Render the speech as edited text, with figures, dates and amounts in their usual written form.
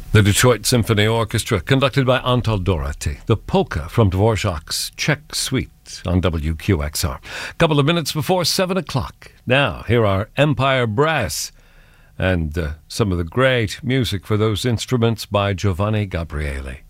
The Detroit Symphony Orchestra, conducted by Antal Dorothy. The polka from Dvorak's Czech Suite on WQXR. Couple of minutes before 7 o'clock. Now, here are Empire Brass and some of the great music for those instruments by Giovanni Gabriele.